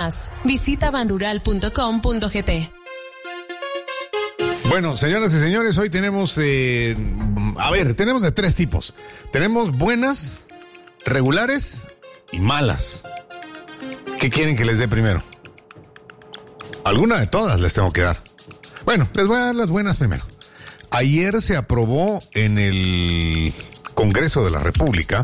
más. Visita banrural.com.gt. Bueno, señoras y señores, hoy tenemos, tenemos de tres tipos. Tenemos buenas, regulares y malas. ¿Qué quieren que les dé primero? Alguna de todas les tengo que dar. Bueno, les voy a dar las buenas primero. Ayer se aprobó en el Congreso de la República,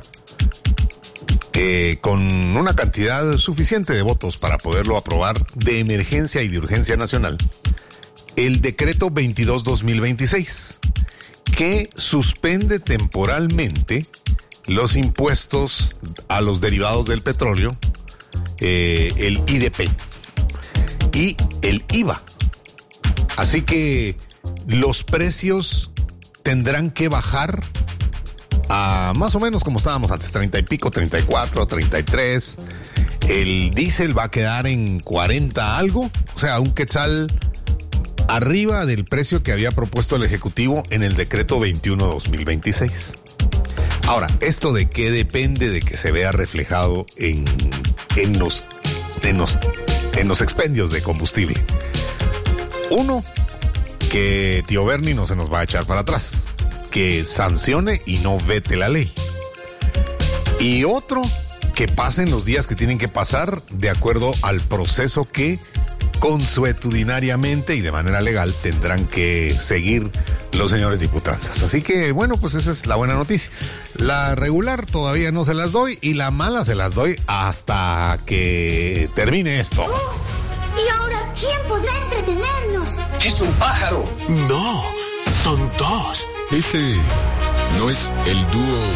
con una cantidad suficiente de votos para poderlo aprobar de emergencia y de urgencia nacional, el decreto 22-2026, que suspende temporalmente los impuestos a los derivados del petróleo, el IDP y el IVA. Así que los precios tendrán que bajar a más o menos como estábamos antes, 30 y pico, 34, 33. El diésel va a quedar en 40 algo, o sea, un quetzal arriba del precio que había propuesto el Ejecutivo en el decreto 21-2026. Ahora, ¿esto de qué depende? De que se vea reflejado en los expendios de combustible. Uno, que tío Bernie no se nos va a echar para atrás, que sancione y no vete la ley. Y otro, que pasen los días que tienen que pasar de acuerdo al proceso que consuetudinariamente y de manera legal tendrán que seguir los señores diputranzas. Así que, bueno, pues esa es la buena noticia. La regular todavía no se las doy y la mala se las doy hasta que termine esto. ¿Y ahora quién podrá entretenernos? ¡Es un pájaro! No, son dos. Ese no es el dúo